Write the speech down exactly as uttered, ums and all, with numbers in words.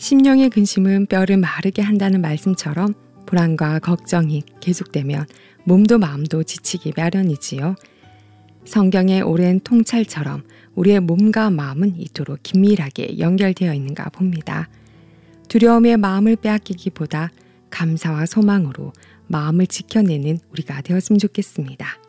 심령의 근심은 뼈를 마르게 한다는 말씀처럼 불안과 걱정이 계속되면 몸도 마음도 지치기 마련이지요. 성경의 오랜 통찰처럼 우리의 몸과 마음은 이토록 긴밀하게 연결되어 있는가 봅니다. 두려움의 마음을 빼앗기기보다 감사와 소망으로 마음을 지켜내는 우리가 되었으면 좋겠습니다.